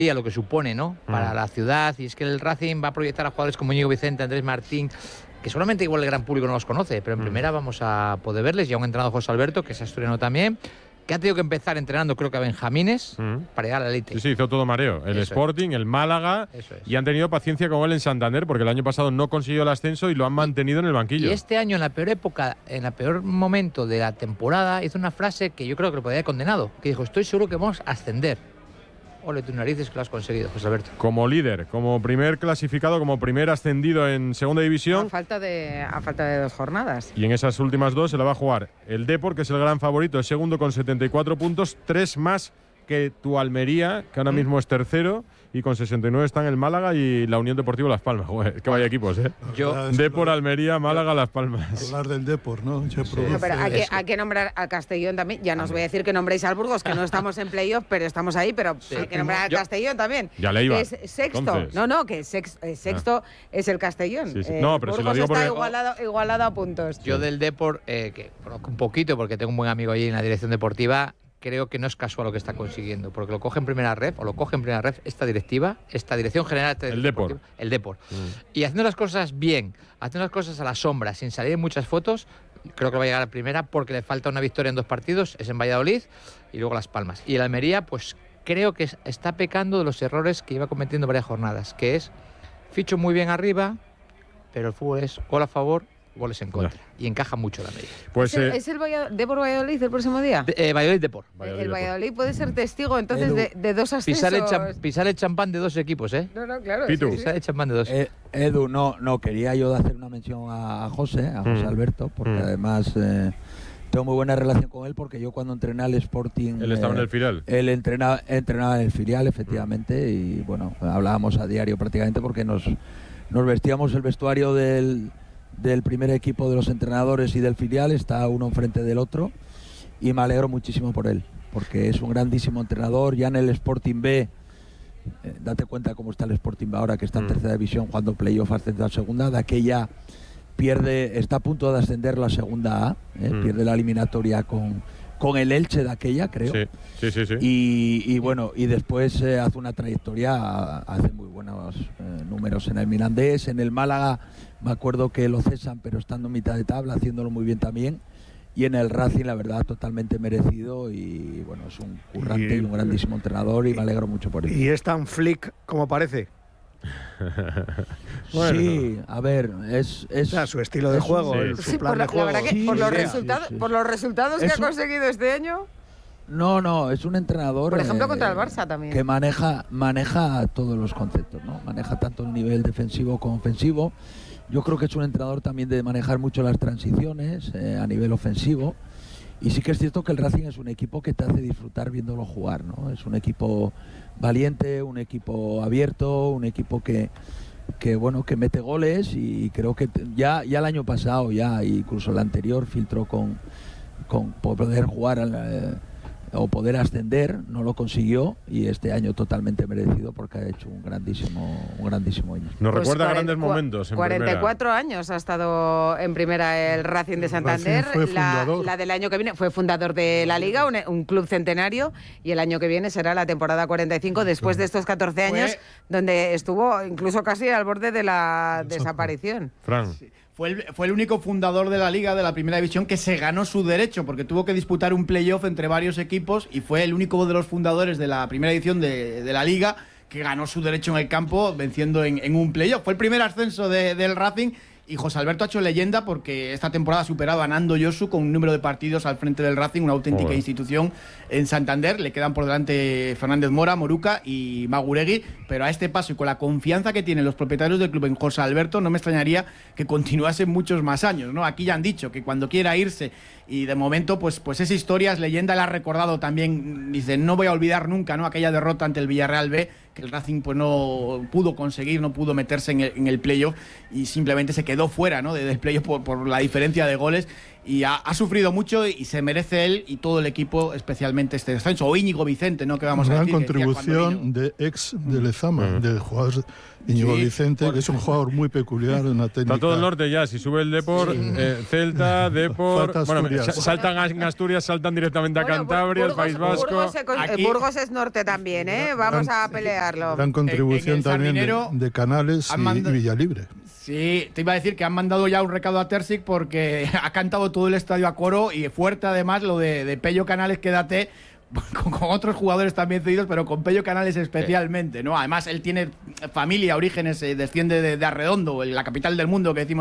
a lo que supone, ¿no? Para la ciudad, y es que el Racing va a proyectar a jugadores como Íñigo Vicente, Andrés Martín, que solamente igual el gran público no los conoce, pero en primera vamos a poder verles, y a un entrenador, José Alberto, que es asturiano también, que ha tenido que empezar entrenando, creo que a benjamines, para llegar a la élite. Sí, hizo todo mareo. El Sporting, el Málaga, y han tenido paciencia con él en Santander, porque el año pasado no consiguió el ascenso y lo han mantenido en el banquillo. Y este año, en la peor época, en el peor momento de la temporada, hizo una frase que yo creo que lo podría haber condenado, que dijo: estoy seguro que vamos a ascender. Ole tus narices que lo has conseguido, José Alberto. Como líder, como primer clasificado, como primer ascendido en segunda división. A falta de 2 jornadas. Y en esas últimas 2 se la va a jugar el Depor, que es el gran favorito, es segundo con 74 puntos, 3 más que tu Almería, que ahora mismo es tercero, y con 69 están el Málaga y la Unión Deportiva Las Palmas. Joder, que vaya equipos, ¿eh? Depor, Almería, Málaga, Las Palmas. Hablar del Depor, ¿no? No, pero hay que nombrar al Castellón también. Ya no os voy a decir que nombréis al Burgos, que no estamos en playoff, pero estamos ahí, pero hay que nombrar al Castellón también. Ya le iba. Que es sexto. Entonces. No, que sexto es el Castellón. Sí. No, pero si lo Burgos digo está porque igualado a puntos. Yo del Depor, que conozco un poquito porque tengo un buen amigo allí en la dirección deportiva, creo que no es casual lo que está consiguiendo, porque lo coge en primera ref, esta dirección general el Depor. El Depor. Y haciendo las cosas bien, haciendo las cosas a la sombra, sin salir en muchas fotos, creo que va a llegar a primera, porque le falta una victoria en 2 partidos, es en Valladolid y luego Las Palmas. Y el Almería, pues creo que está pecando de los errores que iba cometiendo varias jornadas, que es ficho muy bien arriba, pero el fútbol es gol a favor, goles en contra. Y encaja mucho la Almería. Pues, ¿Es el Depor Valladolid el próximo día? Valladolid-Depor. El Valladolid puede ser testigo entonces de 2 ascensos. Pisar el champán de 2 equipos, ¿eh? No, claro. Pitu. Pisar el champán de 2. Edu, no, quería yo hacer una mención a José Alberto, porque además tengo muy buena relación con él, porque yo cuando entrené al Sporting… Él estaba en el filial. Él entrenaba en el filial, efectivamente, y bueno, hablábamos a diario prácticamente, porque nos vestíamos el vestuario del primer equipo de los entrenadores y del filial, está uno enfrente del otro, y me alegro muchísimo por él, porque es un grandísimo entrenador. Ya en el Sporting B, date cuenta cómo está el Sporting B ahora, que está en tercera división, cuando playoff ascendió a segunda, de aquella está a punto de ascender la segunda A, pierde la eliminatoria con el Elche de aquella, creo. Sí. Y bueno, y después hace una trayectoria, hace muy buenos números en el Mirandés, en el Málaga, me acuerdo que lo cesan, pero estando en mitad de tabla, haciéndolo muy bien también. Y en el Racing, la verdad, totalmente merecido, y bueno, es un currante y un grandísimo entrenador, y me alegro mucho por él. ¿Y es tan flick como parece? Bueno, sí, a ver, es o sea, su estilo de juego, su plan de juego. La verdad que por los resultados que ha conseguido este año. No, es un entrenador… Por ejemplo, contra el Barça también. Que maneja todos los conceptos, ¿no? Maneja tanto el nivel defensivo como ofensivo. Yo creo que es un entrenador también de manejar mucho las transiciones a nivel ofensivo. Y sí que es cierto que el Racing es un equipo que te hace disfrutar viéndolo jugar, ¿no? Es un equipo valiente, un equipo abierto, un equipo que mete goles, y creo que ya el año pasado, incluso el anterior, filtró con poder jugar o poder ascender, no lo consiguió, y este año totalmente merecido, porque ha hecho un grandísimo año. Nos recuerda grandes momentos en 44 primera. años ha estado en primera el Racing de Santander. La del año que viene fue fundador de la Liga, un club centenario, y el año que viene será la temporada 45, después de estos 14 años donde estuvo incluso casi al borde de la desaparición. Fran. Sí. Fue el único fundador de la Liga, de la Primera División, que se ganó su derecho, porque tuvo que disputar un playoff entre varios equipos, y fue el único de los fundadores de la Primera División de la Liga que ganó su derecho en el campo venciendo en un playoff. Fue el primer ascenso del Racing, y José Alberto ha hecho leyenda, porque esta temporada ha superado a Nando Yosu con un número de partidos al frente del Racing, una auténtica institución en Santander. Le quedan por delante Fernández Mora, Moruca y Maguregui, pero a este paso y con la confianza que tienen los propietarios del club en José Alberto, no me extrañaría que continuase muchos más años, ¿no? Aquí ya han dicho que cuando quiera irse, y de momento pues esa historia es leyenda. La ha recordado también, dice, no voy a olvidar nunca, ¿no?, aquella derrota ante el Villarreal B, que el Racing pues no pudo conseguir, no pudo meterse en el playoff, y simplemente se quedó quedó fuera, ¿no?, del playoff por la diferencia de goles. Y ha sufrido mucho y se merece él y todo el equipo, especialmente este descenso. O Íñigo Vicente, ¿no?, que vamos a decir. Gran contribución de ex de Lezama, del jugador Íñigo Vicente, que es un jugador muy peculiar, una técnica. Está todo el norte ya. Si sube el Depor, Celta, Depor. Bueno, saltan en Asturias, saltan directamente a Cantabria, Burgos, el País Vasco. Burgos es norte también, ¿eh? Vamos a pelearlo. Gran contribución también de Canales y Villalibre. Sí, te iba a decir que han mandado ya un recado a Terzic porque ha cantado todo el estadio a coro y fuerte además lo de Pello Canales, quédate, con otros jugadores también cedidos, pero con Pello Canales especialmente, ¿no? Además él tiene familia, orígenes, desciende de Arredondo, la capital del mundo que decimos